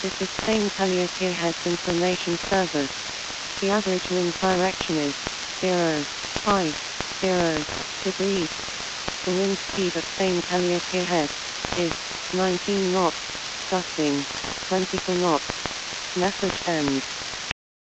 This is Spain Calliope Heads Information Service. The average wind direction is 0.50 degrees. The wind speed at Spain Calliope Heads is 19 knots, gusting 24 knots. Message ends.